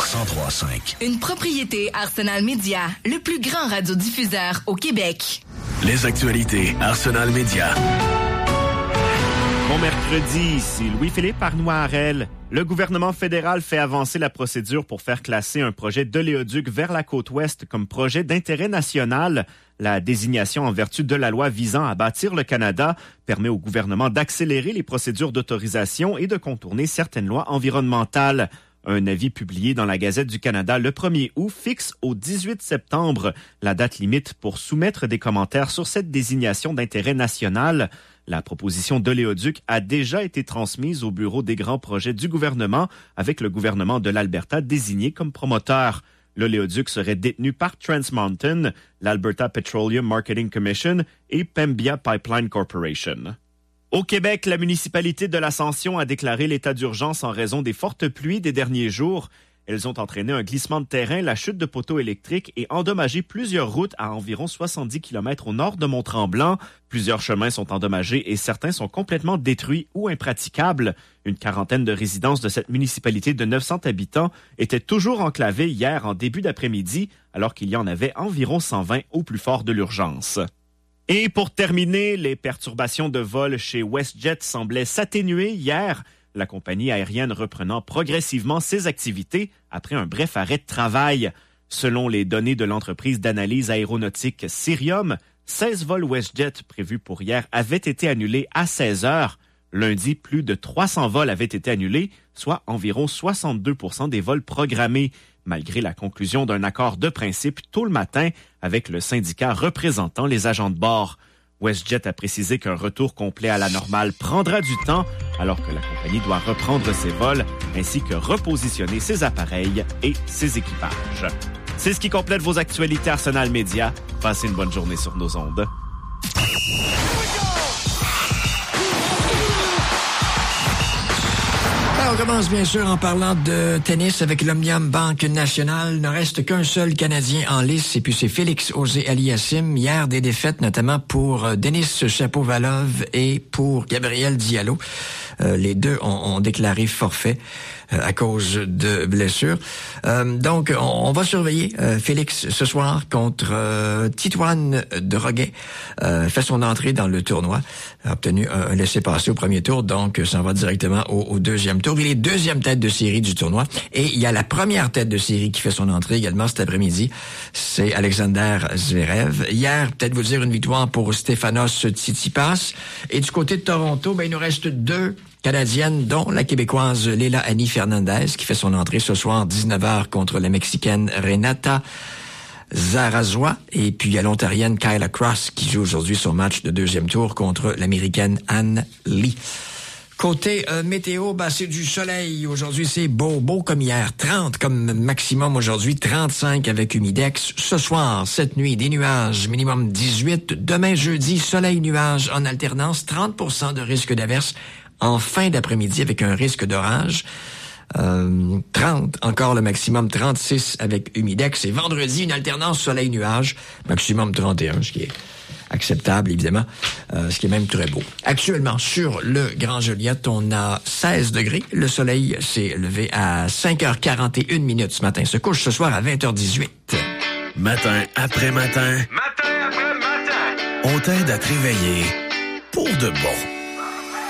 103.5. Une propriété Arsenal Média, le plus grand radiodiffuseur au Québec. Les actualités Arsenal Média. Bon mercredi, ici Louis-Philippe Arnois-Harel. Le gouvernement fédéral fait avancer la procédure pour faire classer un projet d'oléoduc vers la côte ouest comme projet d'intérêt national. La désignation en vertu de la loi visant à bâtir le Canada permet au gouvernement d'accélérer les procédures d'autorisation et de contourner certaines lois environnementales. Un avis publié dans la Gazette du Canada le 1er août fixe au 18 septembre la date limite pour soumettre des commentaires sur cette désignation d'intérêt national. La proposition d'oléoduc a déjà été transmise au bureau des grands projets du gouvernement avec le gouvernement de l'Alberta désigné comme promoteur. L'oléoduc serait détenu par Trans Mountain, l'Alberta Petroleum Marketing Commission et Pembina Pipeline Corporation. Au Québec, la municipalité de l'Ascension a déclaré l'état d'urgence en raison des fortes pluies des derniers jours. Elles ont entraîné un glissement de terrain, la chute de poteaux électriques et endommagé plusieurs routes à environ 70 km au nord de Mont-Tremblant. Plusieurs chemins sont endommagés et certains sont complètement détruits ou impraticables. Une quarantaine de résidences de cette municipalité de 900 habitants étaient toujours enclavées hier en début d'après-midi, alors qu'il y en avait environ 120 au plus fort de l'urgence. Et pour terminer, les perturbations de vol chez WestJet semblaient s'atténuer hier, la compagnie aérienne reprenant progressivement ses activités après un bref arrêt de travail. Selon les données de l'entreprise d'analyse aéronautique Cirium, 16 vols WestJet prévus pour hier avaient été annulés à 16 heures. Lundi, plus de 300 vols avaient été annulés, soit environ 62% des vols programmés, malgré la conclusion d'un accord de principe tôt le matin avec le syndicat représentant les agents de bord. WestJet a précisé qu'un retour complet à la normale prendra du temps, alors que la compagnie doit reprendre ses vols ainsi que repositionner ses appareils et ses équipages. C'est ce qui complète vos actualités Arsenal Média. Passez une bonne journée sur nos ondes. On commence bien sûr en parlant de tennis avec l'Omnium Banque Nationale. Il ne reste qu'un seul Canadien en lice et puis c'est Félix Auger-Aliassime. Hier, des défaites notamment pour Denis Shapovalov et pour Gabriel Diallo. Les deux ont déclaré forfait à cause de blessures. Donc, on va surveiller Félix ce soir contre Titouan Droguet. Fait son entrée dans le tournoi. A obtenu un laissez-passer au premier tour, donc s'en va directement au deuxième tour. Il est deuxième tête de série du tournoi. Et il y a la première tête de série qui fait son entrée également cet après-midi. C'est Alexander Zverev. Hier, peut-être vous dire une victoire pour Stefanos Tsitsipas. Et du côté de Toronto, il nous reste deux Canadiennes, dont la Québécoise Leila Annie Fernandez, qui fait son entrée ce soir 19h contre la Mexicaine Renata Zarazua. Et puis il y a l'Ontarienne Kyla Cross qui joue aujourd'hui son match de deuxième tour contre l'Américaine Anne Lee. Côté météo, c'est du soleil. Aujourd'hui, c'est beau comme hier. 30 comme maximum aujourd'hui, 35 avec humidex. Ce soir, cette nuit, des nuages, minimum 18. Demain, jeudi, soleil-nuage en alternance, 30% de risque d'averse en fin d'après-midi avec un risque d'orage. 30, encore le maximum 36 avec humidex. Et vendredi, une alternance soleil-nuage, maximum 31, ce qui est acceptable, évidemment, ce qui est même très beau. Actuellement, sur le Grand Joliette, on a 16 degrés. Le soleil s'est levé à 5h41 minutes ce matin. Se couche ce soir à 20h18. Matin après matin. Matin après matin. On t'aide à te réveiller pour de bon.